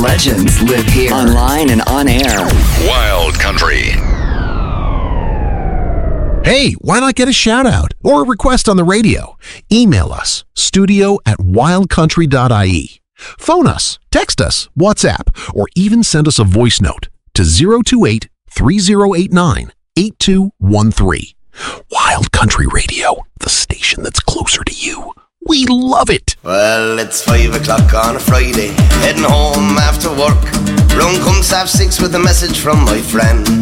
Legends live here. Online and on air. Wild Country. Hey, why not get a shout out or a request on the radio? Email us, studio@wildcountry.ie. Phone us, text us, WhatsApp, or even send us a voice note to 028-3089-8213. Wild Country Radio, the station that's closer to you. We love it. Well, it's 5 o'clock on a Friday, heading home after work. Round comes half 6 with a message from my friend.